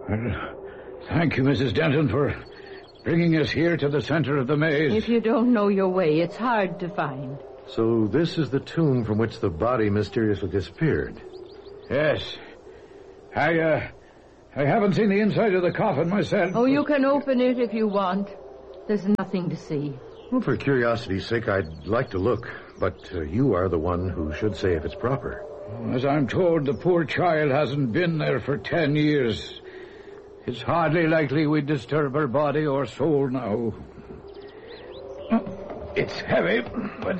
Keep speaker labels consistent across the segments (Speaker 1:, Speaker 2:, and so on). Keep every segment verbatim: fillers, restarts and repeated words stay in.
Speaker 1: Well, thank you, Missus Denton, for bringing us here to the center of the maze.
Speaker 2: If you don't know your way, it's hard to find.
Speaker 3: So this is the tomb from which the body mysteriously disappeared?
Speaker 1: Yes. I, uh, I haven't seen the inside of the coffin myself.
Speaker 2: Oh, you can open it if you want. There's nothing to see.
Speaker 3: Well, for curiosity's sake, I'd like to look, but uh, you are the one who should say if it's proper.
Speaker 1: As I'm told, the poor child hasn't been there for ten years. It's hardly likely we'd disturb her body or soul now. It's heavy, but...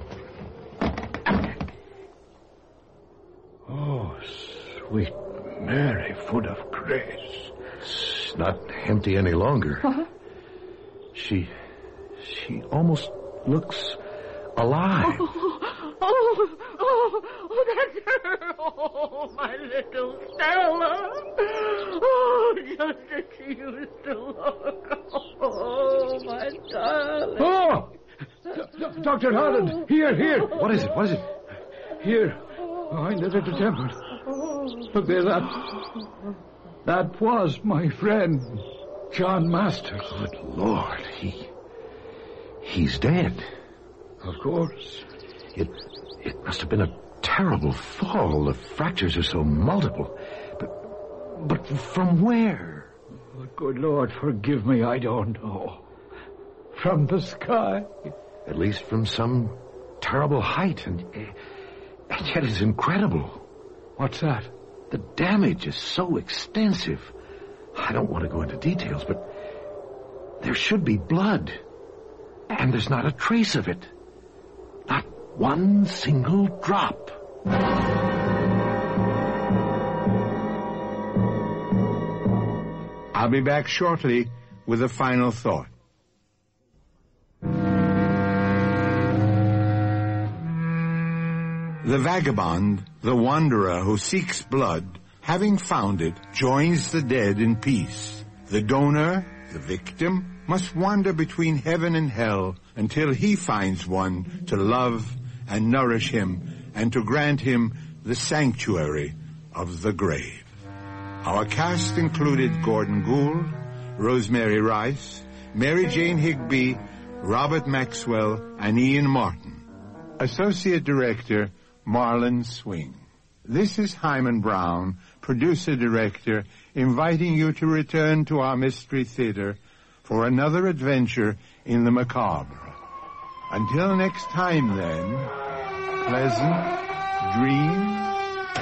Speaker 1: Oh, sweet Mary, foot of grace.
Speaker 3: It's not empty any longer.
Speaker 2: What?
Speaker 3: She... she almost looks alive.
Speaker 2: Oh, oh, oh, oh, that's her. Oh, my little Stella. Oh, just as she used to look. Oh, my darling.
Speaker 1: Oh! D- Doctor Holland, here, here.
Speaker 3: What is it? What is it?
Speaker 1: Here, behind the little temple. Look there, that... That was my friend, John Masters.
Speaker 3: Good Lord, he... he's dead.
Speaker 1: Of course.
Speaker 3: It... it must have been a terrible fall. The fractures are so multiple. But... but from where?
Speaker 1: Oh, good Lord, forgive me, I don't know. From the sky.
Speaker 3: At least from some terrible height, and, and yet it's incredible.
Speaker 1: What's that?
Speaker 3: The damage is so extensive. I don't want to go into details, but there should be blood. And there's not a trace of it. Not one single drop.
Speaker 4: I'll be back shortly with a final thought. The vagabond, the wanderer who seeks blood, having found it, joins the dead in peace. The donor, the victim, must wander between heaven and hell until he finds one to love and nourish him and to grant him the sanctuary of the grave. Our cast included Gordon Gould, Rosemary Rice, Mary Jane Higby, Robert Maxwell, and Ian Martin. Associate Director, Marlon Swing. This is Hyman Brown, producer-director, inviting you to return to our Mystery Theater for another adventure in the macabre. Until next time, then, pleasant dreams